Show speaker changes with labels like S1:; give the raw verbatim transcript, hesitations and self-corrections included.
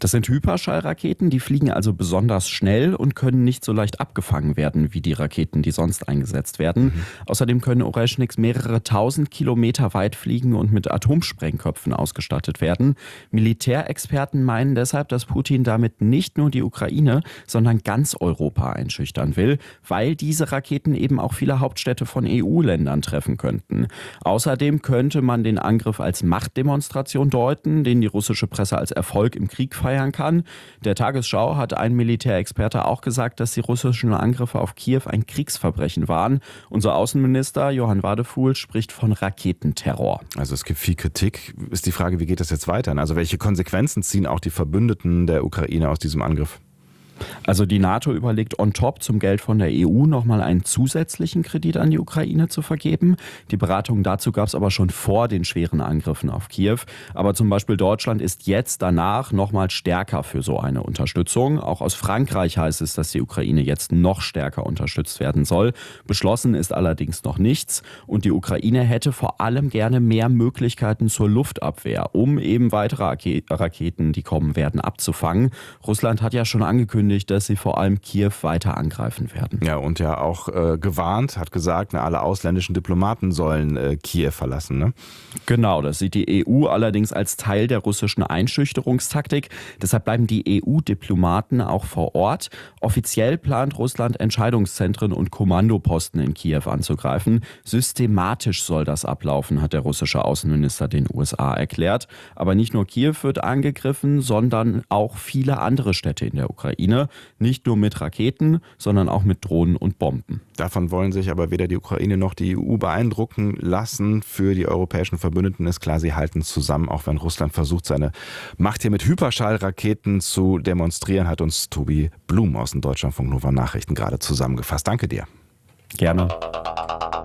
S1: Das sind Hyperschallraketen, die fliegen also besonders schnell und können nicht so leicht abgefangen werden wie die Raketen, die sonst eingesetzt werden. Mhm. Außerdem können Oreschniks mehrere tausend Kilometer weit fliegen und mit Atomsprengköpfen ausgestattet werden. Militärexperten meinen deshalb, dass Putin damit nicht nur die Ukraine, sondern ganz Europa einschüchtern will, weil diese Raketen eben auch viele Hauptstädte von E U-Ländern treffen könnten. Außerdem könnte man den Angriff als Machtdemonstration deuten, den die russische Presse als Erfolg im Krieg feiern kann. Der Tagesschau hat ein Militärexperte auch gesagt, dass die russischen Angriffe auf Kiew ein Kriegsverbrechen waren. Unser Außenminister Johann Wadefuhl spricht von Raketenterror.
S2: Also es gibt viel Kritik. Ist die Frage, wie geht das jetzt weiter? Also welche Konsequenzen ziehen auch die Verbündeten der Ukraine aus diesem Angriff?
S1: Also die NATO überlegt on top zum Geld von der E U nochmal einen zusätzlichen Kredit an die Ukraine zu vergeben. Die Beratungen dazu gab es aber schon vor den schweren Angriffen auf Kiew. Aber zum Beispiel Deutschland ist jetzt danach nochmal stärker für so eine Unterstützung. Auch aus Frankreich heißt es, dass die Ukraine jetzt noch stärker unterstützt werden soll. Beschlossen ist allerdings noch nichts. Und die Ukraine hätte vor allem gerne mehr Möglichkeiten zur Luftabwehr, um eben weitere Raketen, die kommen werden, abzufangen. Russland hat ja schon angekündigt, dass sie vor allem Kiew weiter angreifen werden.
S2: Ja, und ja auch äh, gewarnt, hat gesagt, na, alle ausländischen Diplomaten sollen äh, Kiew verlassen, ne?
S1: Genau, das sieht die E U allerdings als Teil der russischen Einschüchterungstaktik. Deshalb bleiben die E U-Diplomaten auch vor Ort. Offiziell plant Russland, Entscheidungszentren und Kommandoposten in Kiew anzugreifen. Systematisch soll das ablaufen, hat der russische Außenminister den U S A erklärt. Aber nicht nur Kiew wird angegriffen, sondern auch viele andere Städte in der Ukraine. Nicht nur mit Raketen, sondern auch mit Drohnen und Bomben.
S2: Davon wollen sich aber weder die Ukraine noch die E U beeindrucken lassen. Für die europäischen Verbündeten ist klar, sie halten zusammen, auch wenn Russland versucht, seine Macht hier mit Hyperschallraketen zu demonstrieren, hat uns Tobi Blum aus dem Deutschlandfunk Nova Nachrichten gerade zusammengefasst. Danke dir.
S1: Gerne.